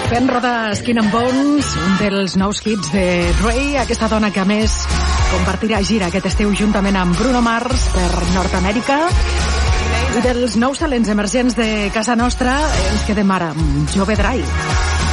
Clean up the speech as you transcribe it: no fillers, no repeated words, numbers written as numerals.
Fent rodar Skin and Bones, un dels nous hits de Ray, aquesta dona que a més compartirà gira aquest estiu juntament amb Bruno Mars per Nord-Amèrica. I dels nous talents emergents de casa nostra ens quedem ara amb Jove Dry.